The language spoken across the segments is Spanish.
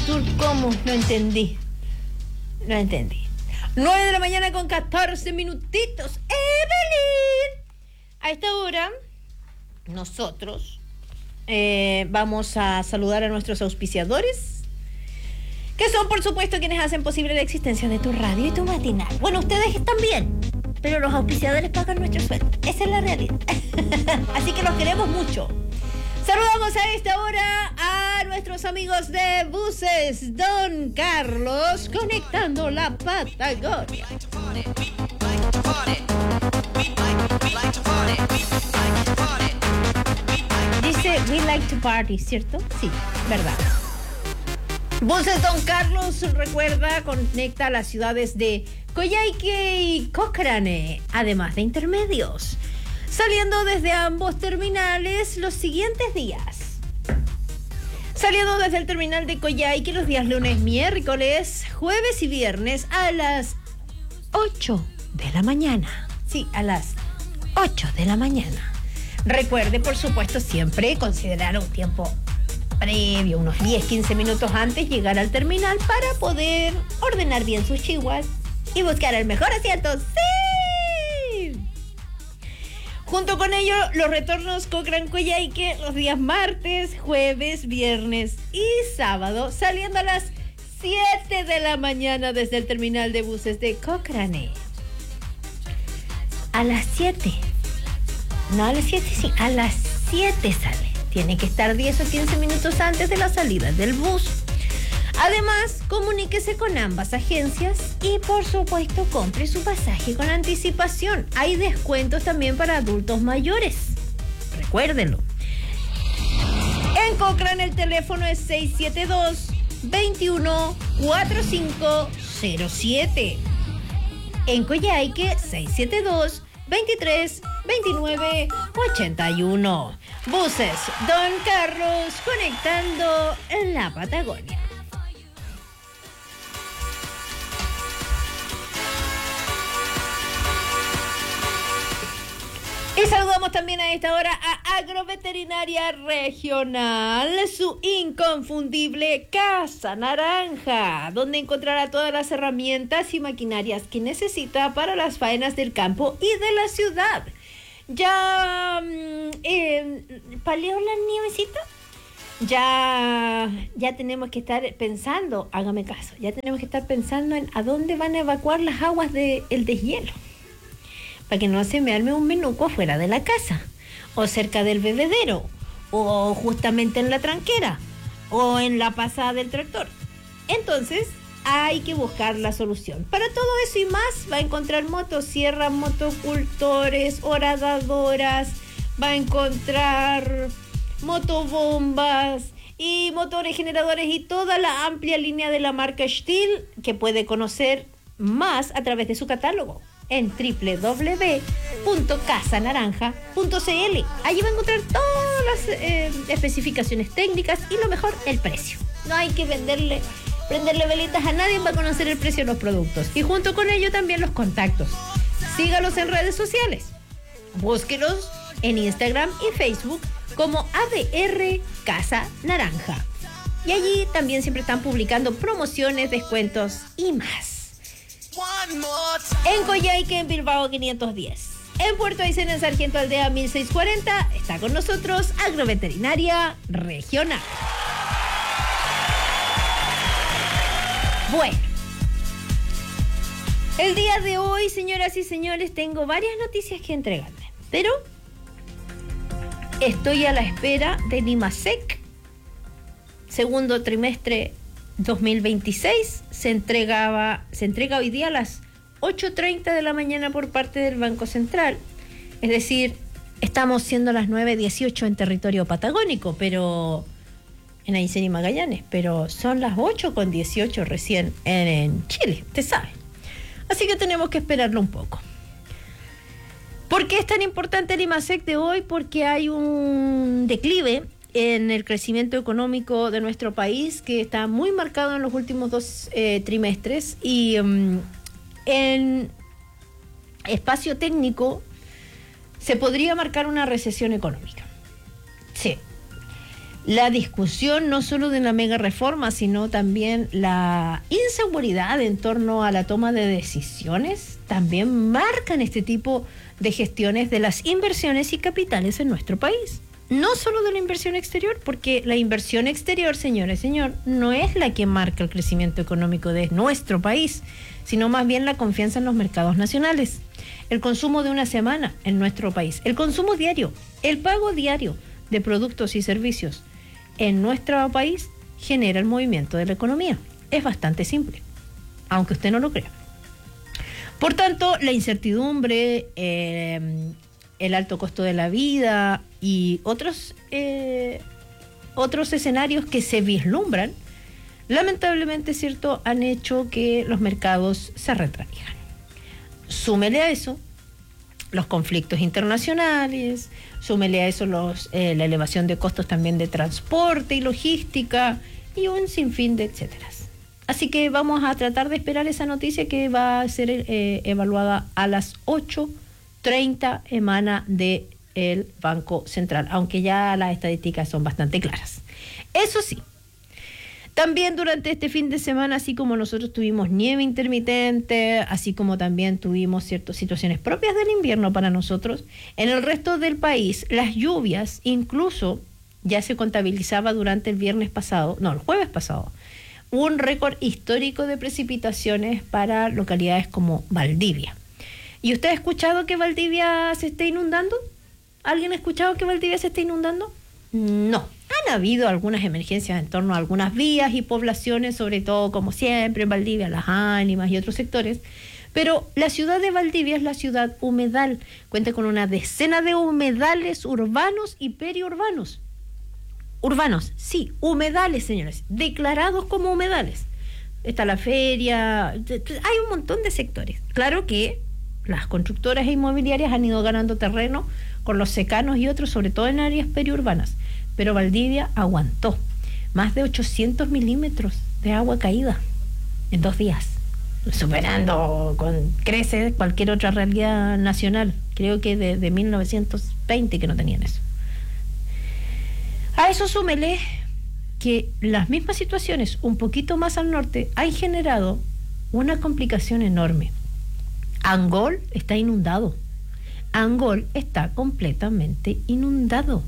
Sur, ¿cómo? No entendí. 9 de la mañana con 14 minutitos. ¡Evelyn! A esta hora, nosotros vamos a saludar a nuestros auspiciadores, que son, por supuesto, quienes hacen posible la existencia de tu radio y tu matinal. Bueno, ustedes están bien, pero los auspiciadores pagan nuestro sueldo. Esa es la realidad. Así que los queremos mucho. Saludamos a esta hora a nuestros amigos de Buses Don Carlos, conectando la Patagonia. Dice, we like to party, ¿cierto? Sí, verdad. Buses Don Carlos, recuerda, conecta las ciudades de Coyhaique y Cochrane, además de intermedios, saliendo desde ambos terminales los siguientes días. Saliendo desde el terminal de Coyhaique los días lunes, miércoles, jueves y viernes a las 8 de la mañana. Sí, a las 8 de la mañana. Recuerde, por supuesto, siempre considerar un tiempo previo, unos 10-15 minutos antes, llegar al terminal para poder ordenar bien sus chihuas y buscar el mejor asiento. ¡Sí! Junto con ello, los retornos Cochrane-Coyhaique los días martes, jueves, viernes y sábado, saliendo a las 7 de la mañana desde el terminal de buses de Cochrane. A las 7. No a las 7, sí, a las 7 sale. Tiene que estar 10 o 15 minutos antes de la salida del bus. Además, comuníquese con ambas agencias y, por supuesto, compre su pasaje con anticipación. Hay descuentos también para adultos mayores. Recuérdenlo. En Cochrane el teléfono es 672-21-4507. En Coyhaique, 672-23-29-81. Buses Don Carlos, conectando en la Patagonia. Y saludamos también a esta hora a Agroveterinaria Regional, su inconfundible Casa Naranja, donde encontrará todas las herramientas y maquinarias que necesita para las faenas del campo y de la ciudad. ¿Ya paleó la nievecita? Ya tenemos que estar pensando, hágame caso, ya tenemos que estar pensando en a dónde van a evacuar las aguas del deshielo, para que no se me arme un menuco afuera de la casa, o cerca del bebedero, o justamente en la tranquera, o en la pasada del tractor. Entonces, hay que buscar la solución. Para todo eso y más, va a encontrar motosierras, motocultores, horadadoras, va a encontrar motobombas y motores generadores y toda la amplia línea de la marca Stihl, que puede conocer más a través de su catálogo en www.casanaranja.cl. Allí va a encontrar todas las especificaciones técnicas y lo mejor, el precio. No hay que prenderle velitas a nadie, va a conocer el precio de los productos. Y junto con ello también los contactos. Sígalos en redes sociales. Búsquelos en Instagram y Facebook como ADR Casa Naranja. Y allí también siempre están publicando promociones, descuentos y más. En Coyhaique, en Bilbao 510. En Puerto Aysén, en Sargento Aldea 1640, está con nosotros Agroveterinaria Regional. Bueno, el día de hoy, señoras y señores, tengo varias noticias que entregarles, pero estoy a la espera del IMASEC, segundo trimestre 2026, se entrega hoy día a las 8:30 de la mañana por parte del Banco Central, es decir, estamos siendo las 9:18 en territorio patagónico, pero en Aysén y Magallanes, pero son las 8:18 recién en Chile, usted sabe. Así que tenemos que esperarlo un poco. ¿Por qué es tan importante el IMASEC de hoy? Porque hay un declive en el crecimiento económico de nuestro país que está muy marcado en los últimos dos trimestres y en espacio técnico se podría marcar una recesión económica. Sí. La discusión no solo de la mega reforma, sino también la inseguridad en torno a la toma de decisiones, también marcan este tipo de gestiones de las inversiones y capitales en nuestro país. No solo de la inversión exterior, porque la inversión exterior, señora y señor, no es la que marca el crecimiento económico de nuestro país, sino más bien la confianza en los mercados nacionales, el consumo de una semana en nuestro país, el consumo diario, el pago diario de productos y servicios en nuestro país genera el movimiento de la economía. Es bastante simple, aunque usted no lo crea. Por tanto, la incertidumbre, el alto costo de la vida y otros escenarios que se vislumbran, lamentablemente, cierto, han hecho que los mercados se retraigan. Súmele a eso los conflictos internacionales, súmele a eso la elevación de costos también de transporte y logística y un sinfín de etcéteras. Así que vamos a tratar de esperar esa noticia que va a ser evaluada a las 8:30 emana del Banco Central, aunque ya las estadísticas son bastante claras. Eso sí, también durante este fin de semana, así como nosotros tuvimos nieve intermitente, así como también tuvimos ciertas situaciones propias del invierno para nosotros, en el resto del país las lluvias incluso ya se contabilizaba durante el jueves pasado, un récord histórico de precipitaciones para localidades como Valdivia. ¿Y usted ha escuchado que Valdivia se esté inundando? ¿Alguien ha escuchado que Valdivia se esté inundando? No. Han habido algunas emergencias en torno a algunas vías y poblaciones, sobre todo, como siempre, en Valdivia, Las Ánimas y otros sectores. Pero la ciudad de Valdivia es la ciudad humedal. Cuenta con una decena de humedales urbanos y periurbanos. Urbanos, sí, humedales, señores, declarados como humedales. Está la feria, hay un montón de sectores. Claro que las constructoras e inmobiliarias han ido ganando terreno con los secanos y otros, sobre todo en áreas periurbanas. Pero Valdivia aguantó más de 800 milímetros de agua caída en 2 días, superando con creces cualquier otra realidad nacional. Creo que de 1920 que no tenían eso. A eso súmele que las mismas situaciones un poquito más al norte han generado una complicación enorme. Angol está inundado. Angol está completamente inundado.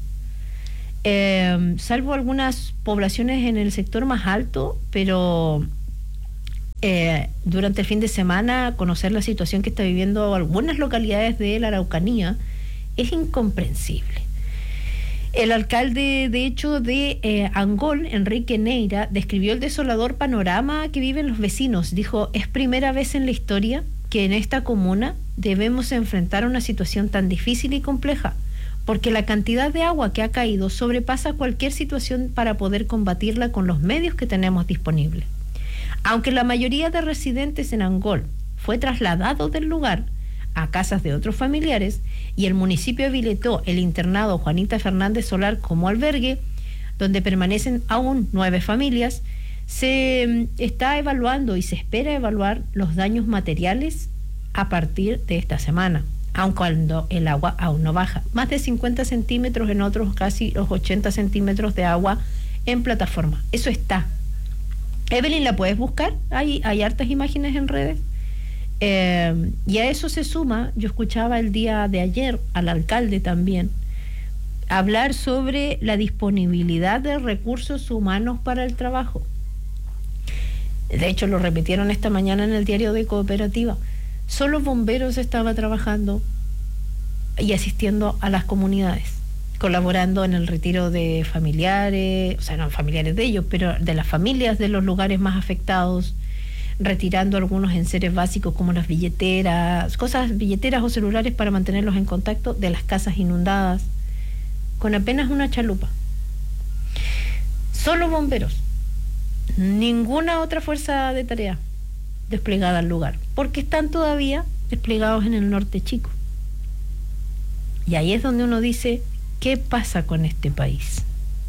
Salvo algunas poblaciones en el sector más alto, pero durante el fin de semana conocer la situación que está viviendo algunas localidades de la Araucanía es incomprensible. El alcalde, de hecho, de Angol, Enrique Neira, describió el desolador panorama que viven los vecinos. Dijo, es primera vez en la historia que en esta comuna debemos enfrentar una situación tan difícil y compleja, porque la cantidad de agua que ha caído sobrepasa cualquier situación para poder combatirla con los medios que tenemos disponibles. Aunque la mayoría de residentes en Angol fue trasladado del lugar a casas de otros familiares y el municipio habilitó el internado Juanita Fernández Solar como albergue, donde permanecen aún 9 familias, se está evaluando y se espera evaluar los daños materiales a partir de esta semana, aun cuando el agua aún no baja. Más de 50 centímetros, en otros casi los 80 centímetros de agua en plataforma. Eso está. Evelyn, ¿la puedes buscar? Hay hartas imágenes en redes. Y a eso se suma, yo escuchaba el día de ayer al alcalde también hablar sobre la disponibilidad de recursos humanos para el trabajo. De hecho, lo repitieron esta mañana en el diario de Cooperativa. Solo bomberos estaba trabajando y asistiendo a las comunidades, colaborando en el retiro de familiares, o sea, no familiares de ellos, pero de las familias de los lugares más afectados, retirando algunos enseres básicos como las billeteras o celulares para mantenerlos en contacto de las casas inundadas, con apenas una chalupa. Solo bomberos, ninguna otra fuerza de tarea desplegada al lugar, porque están todavía desplegados en el norte chico. Y ahí es donde uno dice, ¿qué pasa con este país?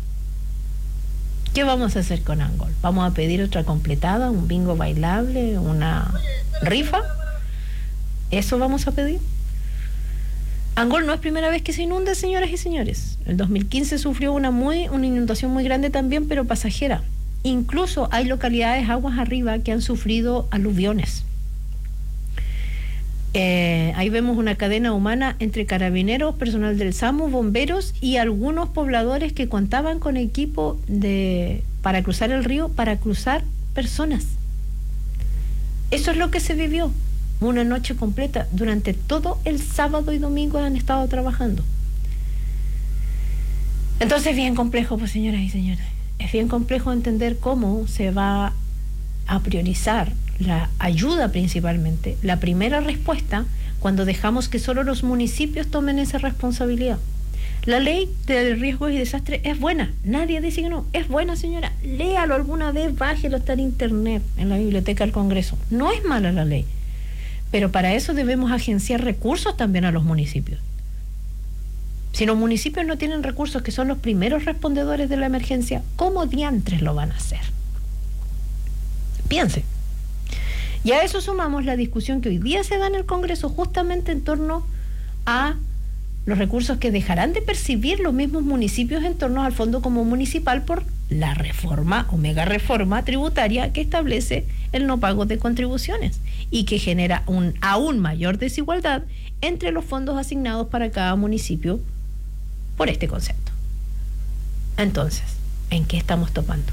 ¿Qué vamos a hacer con Angol? ¿Vamos a pedir otra completada, un bingo bailable, una rifa? ¿Eso vamos a pedir? Angol no es primera vez que se inunda, señoras y señores. El 2015 sufrió una inundación muy grande también, pero pasajera. Incluso hay localidades aguas arriba que han sufrido aluviones. Ahí vemos una cadena humana entre carabineros, personal del SAMU, bomberos y algunos pobladores que contaban con equipo para cruzar el río, para cruzar personas. Eso es lo que se vivió. Una noche completa. Durante todo el sábado y domingo han estado trabajando. Entonces es bien complejo, pues, señoras y señores. Es bien complejo entender cómo se va a priorizar la ayuda principalmente, la primera respuesta, cuando dejamos que solo los municipios tomen esa responsabilidad. La ley de riesgos y desastres es buena. Nadie dice que no. Es buena, señora. Léalo alguna vez, bájelo, está en internet, en la biblioteca del Congreso. No es mala la ley. Pero para eso debemos agenciar recursos también a los municipios. Si los municipios no tienen recursos, que son los primeros respondedores de la emergencia, ¿cómo diantres lo van a hacer? Piense. Y a eso sumamos la discusión que hoy día se da en el Congreso justamente en torno a los recursos que dejarán de percibir los mismos municipios en torno al Fondo Común Municipal por la reforma o mega reforma tributaria que establece el no pago de contribuciones y que genera aún mayor desigualdad entre los fondos asignados para cada municipio por este concepto. Entonces, ¿en qué estamos topando?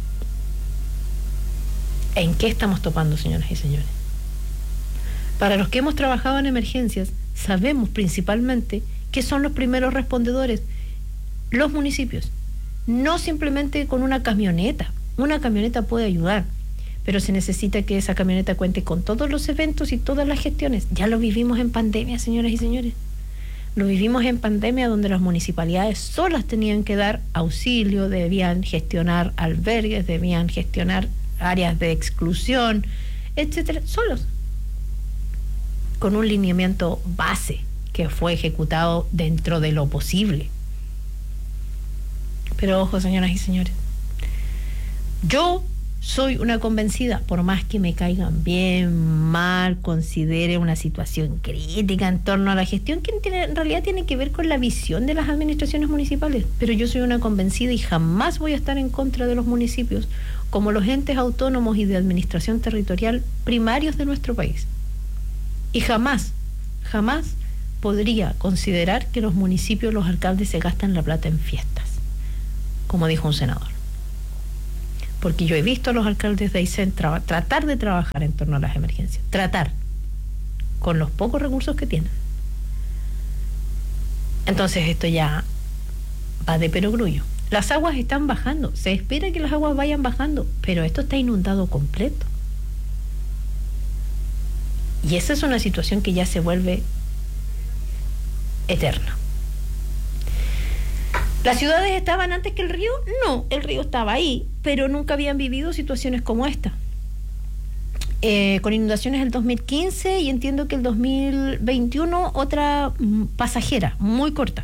¿En qué estamos topando, señoras y señores? Para los que hemos trabajado en emergencias, sabemos principalmente que son los primeros respondedores, los municipios. No simplemente con una camioneta. Una camioneta puede ayudar, pero se necesita que esa camioneta cuente con todos los eventos y todas las gestiones. Ya lo vivimos en pandemia, señoras y señores. Lo vivimos en pandemia, donde las municipalidades solas tenían que dar auxilio, debían gestionar albergues, debían gestionar áreas de exclusión, etcétera, solos, con un lineamiento base que fue ejecutado dentro de lo posible. Pero ojo, señoras y señores, yo soy una convencida, por más que me caigan bien, mal, considere una situación crítica en torno a la gestión, que en realidad tiene que ver con la visión de las administraciones municipales, pero yo soy una convencida y jamás voy a estar en contra de los municipios como los entes autónomos y de administración territorial primarios de nuestro país. Y jamás podría considerar que los municipios, los alcaldes se gastan la plata en fiestas, como dijo un senador. Porque yo he visto a los alcaldes de Aysén tratar de trabajar en torno a las emergencias, con los pocos recursos que tienen. Entonces esto ya va de perogrullo. Las aguas están bajando, se espera que las aguas vayan bajando, pero esto está inundado completo. Y esa es una situación que ya se vuelve eterna. ¿Las ciudades estaban antes que el río? No, el río estaba ahí, pero nunca habían vivido situaciones como esta. Con inundaciones el 2015 y entiendo que el 2021 otra pasajera, muy corta.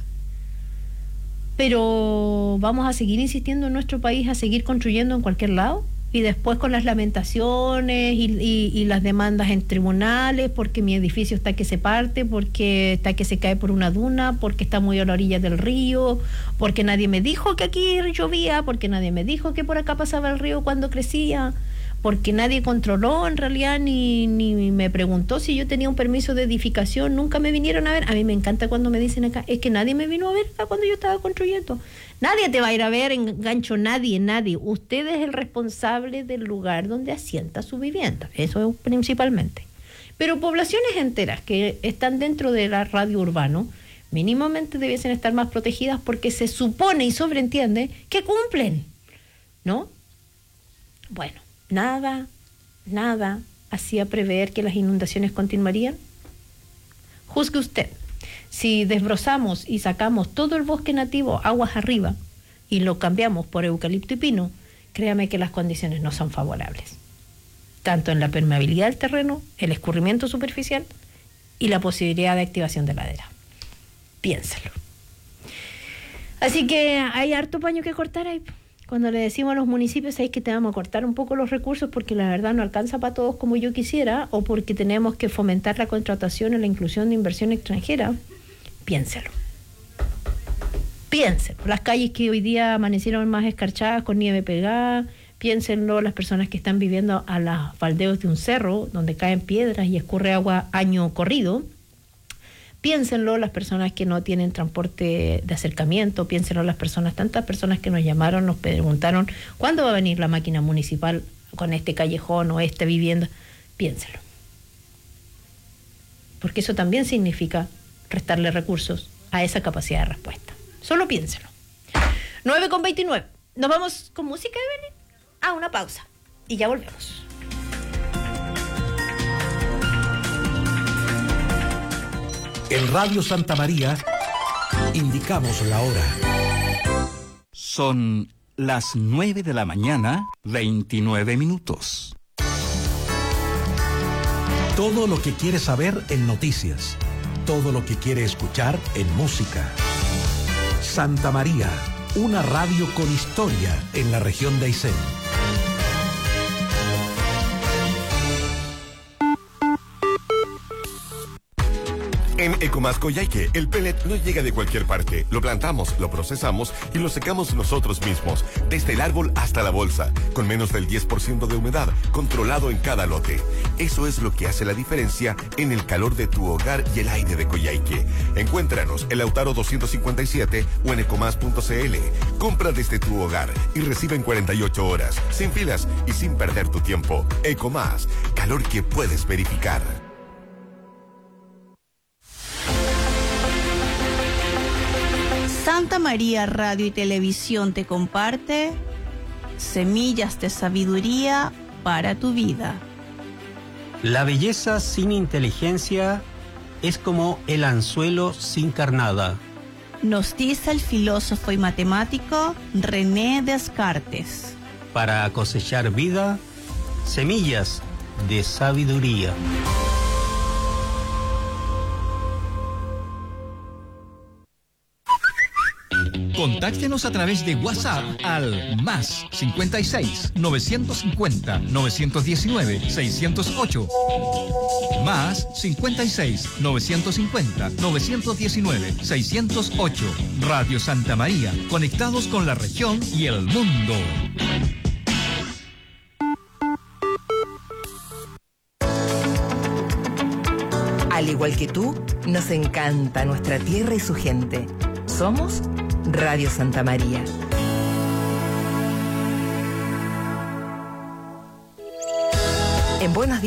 Pero vamos a seguir insistiendo en nuestro país a seguir construyendo en cualquier lado, y después con las lamentaciones y las demandas en tribunales, porque mi edificio está que se parte, porque está que se cae por una duna, porque está muy a la orilla del río, porque nadie me dijo que aquí llovía, porque nadie me dijo que por acá pasaba el río cuando crecía, porque nadie controló en realidad ni me preguntó si yo tenía un permiso de edificación, nunca me vinieron a ver. A mí me encanta cuando me dicen acá, es que nadie me vino a ver acá cuando yo estaba construyendo. Nadie te va a ir a ver, engancho, nadie. Usted es el responsable del lugar donde asienta su vivienda, eso es principalmente. Pero poblaciones enteras que están dentro de la radio urbano, mínimamente debiesen estar más protegidas, porque se supone y sobreentiende que cumplen, ¿no? Bueno, nada hacía prever que las inundaciones continuarían. Juzgue usted. Si desbrozamos y sacamos todo el bosque nativo aguas arriba y lo cambiamos por eucalipto y pino, créame que las condiciones no son favorables, tanto en la permeabilidad del terreno, el escurrimiento superficial y la posibilidad de activación de ladera. Piénsalo. Así que hay harto paño que cortar ahí. Cuando le decimos a los municipios, es que te vamos a cortar un poco los recursos porque la verdad no alcanza para todos como yo quisiera, o porque tenemos que fomentar la contratación y la inclusión de inversión extranjera, piénselo. Piénsenlo. Las calles que hoy día amanecieron más escarchadas con nieve pegada, piénsenlo las personas que están viviendo a los faldeos de un cerro donde caen piedras y escurre agua año corrido. Piénsenlo las personas que no tienen transporte de acercamiento, piénsenlo las personas, tantas personas que nos llamaron, nos preguntaron ¿cuándo va a venir la máquina municipal con este callejón o esta vivienda? Piénsenlo. Porque eso también significa restarle recursos a esa capacidad de respuesta. Solo piénselo. 9:29. ¿Nos vamos con música, Evelyn? A una pausa. Y ya volvemos. En Radio Santa María, indicamos la hora. Son las 9:29 a.m. Todo lo que quiere saber en noticias. Todo lo que quiere escuchar en música. Santa María, una radio con historia en la región de Aysén. En Ecomás Coyhaique, el pellet no llega de cualquier parte. Lo plantamos, lo procesamos y lo secamos nosotros mismos, desde el árbol hasta la bolsa, con menos del 10% de humedad, controlado en cada lote. Eso es lo que hace la diferencia en el calor de tu hogar y el aire de Coyhaique. Encuéntranos en Lautaro 257 o en ecomás.cl. Compra desde tu hogar y recibe en 48 horas, sin filas y sin perder tu tiempo. Ecomás, calor que puedes verificar. Santa María Radio y Televisión te comparte semillas de sabiduría para tu vida. La belleza sin inteligencia es como el anzuelo sin carnada. Nos dice el filósofo y matemático René Descartes. Para cosechar vida, semillas de sabiduría. Contáctenos a través de WhatsApp al más 56 950 919 608. Más 56 950 919 608. Radio Santa María, conectados con la región y el mundo. Al igual que tú, nos encanta nuestra tierra y su gente. Somos Radio Santa María. En Buenos Días.